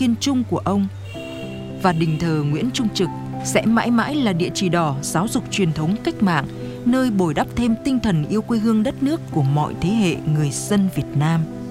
kiên trung của ông. Và đình thờ Nguyễn Trung Trực sẽ mãi mãi là địa chỉ đỏ giáo dục truyền thống cách mạng, nơi bồi đắp thêm tinh thần yêu quê hương đất nước của mọi thế hệ người dân Việt Nam.